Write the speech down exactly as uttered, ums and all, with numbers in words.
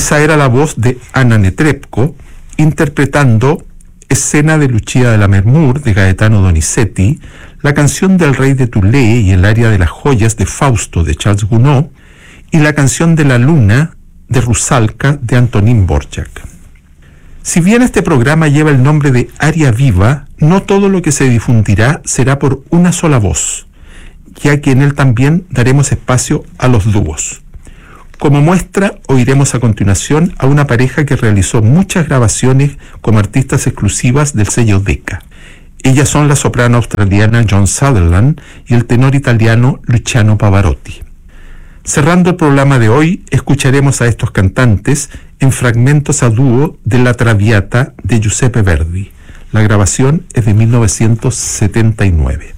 Esa era la voz de Anna Netrebko, interpretando Escena de Lucia de Lammermoor de Gaetano Donizetti, la canción del Rey de Thule y el aria de las joyas de Fausto de Charles Gounod, y la canción de la Luna de Rusalka de Antonín Dvořák. Si bien este programa lleva el nombre de Aria Viva, no todo lo que se difundirá será por una sola voz, ya que en él también daremos espacio a los dúos. Como muestra, oiremos a continuación a una pareja que realizó muchas grabaciones como artistas exclusivas del sello Decca. Ellas son la soprano australiana Joan Sutherland y el tenor italiano Luciano Pavarotti. Cerrando el programa de hoy, escucharemos a estos cantantes en fragmentos a dúo de La Traviata de Giuseppe Verdi. La grabación es de mil novecientos setenta y nueve.